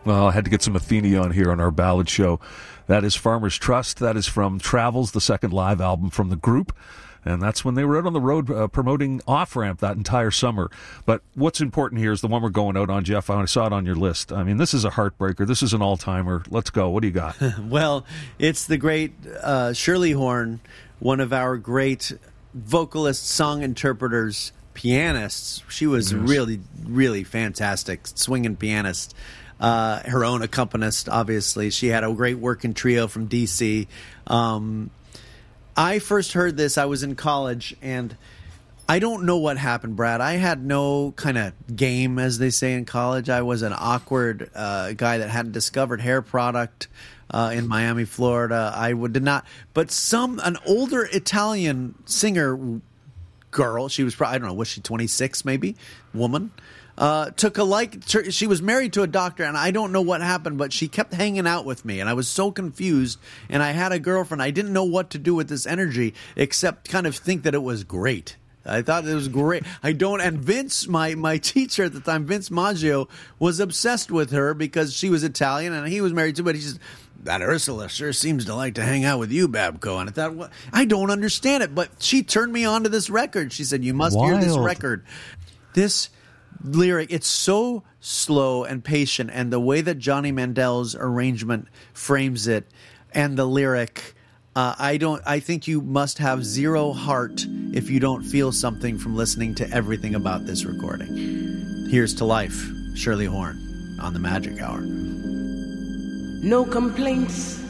Well, I had to get some Athene on here on our ballad show. That is Farmers Trust. That is from Travels, the second live album from the group. And that's when they were out on the road promoting Off-Ramp that entire summer. But what's important here is the one we're going out on, Jeff. I saw it on your list. I mean, this is a heartbreaker. This is an all-timer. Let's go. What do you got? Well, it's the great Shirley Horn, one of our great vocalists, song interpreters, pianists. She was really, really fantastic swinging pianist. Her own accompanist, obviously. She had a great working trio from D.C. I first heard this, I was in college, and I don't know what happened, Brad. I had no kind of game, as they say in college. I was an awkward guy that hadn't discovered hair product in Miami, Florida. I did not. But an older Italian singer girl, she was probably, I don't know, was she 26 maybe, woman, took a like. She was married to a doctor, and I don't know what happened, but she kept hanging out with me, and I was so confused. And I had a girlfriend. I didn't know what to do with this energy except kind of think that it was great. I thought it was great. And Vince, my teacher at the time, Vince Maggio, was obsessed with her because she was Italian and he was married too. But he says, that Ursula sure seems to like to hang out with you, Babko. And I thought, well, I don't understand it. But she turned me on to this record. She said, you must hear this record. This lyric, it's so slow and patient, and the way that Johnny Mandel's arrangement frames it, and the lyric, I think you must have zero heart if you don't feel something from listening to everything about this recording. Here's to life, Shirley Horn on the Magic Hour. No complaints